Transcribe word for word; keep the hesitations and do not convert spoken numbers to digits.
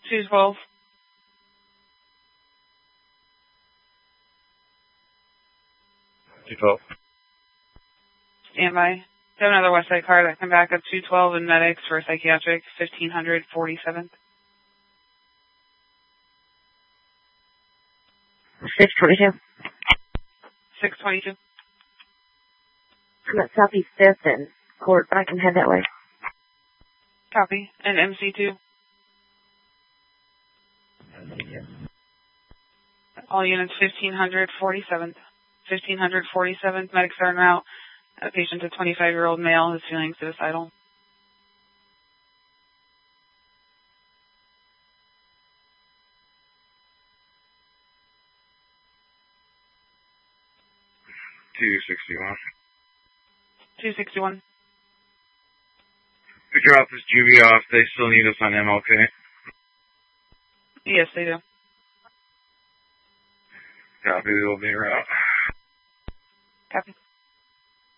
two twelve. two twelve. Stand by. Have another Westside car that come back up two twelve in medics for psychiatric, fifteen forty-seven. six twenty-two. six twenty-two. I'm at Southeast fifth and Court, but I can head that way. Copy. And M C two. All units fifteen forty-seven. fifteen forty-seven. Medics are en route. A patient, a twenty-five-year-old male, is feeling suicidal. two sixty-one. two sixty-one. We dropped this juvie off. They still need us on M L K. Yes, they do. Copy, we'll be around. Copy.